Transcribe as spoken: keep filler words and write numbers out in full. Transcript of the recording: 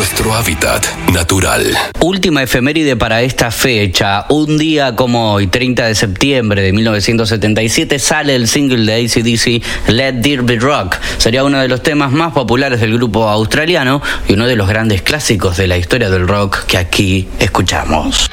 nuestro hábitat natural. Última efeméride para esta fecha. Un día como hoy, treinta de septiembre de mil novecientos setenta y siete, sale el single de A C D C, Let There Be Rock. Sería uno de los temas más populares del grupo australiano y uno de los grandes clásicos de la historia del rock que aquí escuchamos.